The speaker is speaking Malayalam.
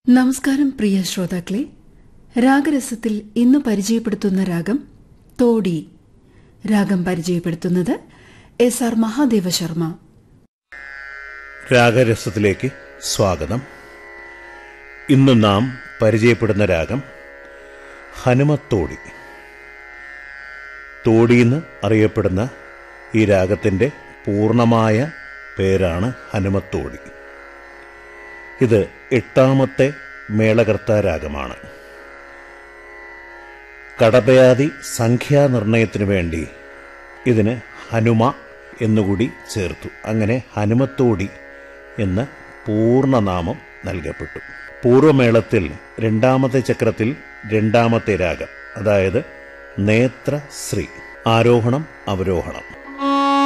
നമസ്കാരം പ്രിയ ശ്രോതാക്കളെ, രാഗരസത്തിൽ ഇന്ന് പരിചയപ്പെടുത്തുന്ന രാഗം തോടി. രാഗം പരിചയപ്പെടുത്തുന്നത് SR മഹാദേവ ശർമ്മ. രാഗരസത്തിലേക്ക് സ്വാഗതം. ഇന്ന് നാം പരിചയപ്പെടുന്ന രാഗം ഹനുമത്തോടി. തോടിയെന്ന് അറിയപ്പെടുന്ന ഈ രാഗത്തിൻ്റെ പൂർണ്ണമായ പേരാണ് ഹനുമത്തോടി. ഇത് 8ാമത്തെ മേളകർത്താ രാഗമാണ്. കടപയാതി സംഖ്യാനിർണയത്തിനു വേണ്ടി ഇതിന് ഹനുമ എന്നുകൂടി ചേർത്തു. അങ്ങനെ ഹനുമത്തോടി എന്ന പൂർണ്ണനാമം നൽകപ്പെട്ടു. പൂർവമേളത്തിൽ 2ാമത്തെ ചക്രത്തിൽ 2ാമത്തെ രാഗം, അതായത് നേത്രശ്രീ, ആരോഹണം അവരോഹണം.